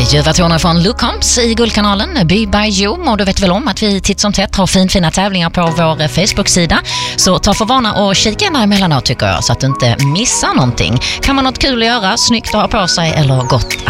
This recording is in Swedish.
Ljuva toner från Lukoms i Guldkanalen, By by Jom. Och du vet väl om att vi titt som tätt har fina tävlingar på vår Facebook-sida. Så ta för vana och kika in emellanåt tycker jag, så att du inte missar någonting. Kan man något kul att göra, snyggt att ha på sig eller gott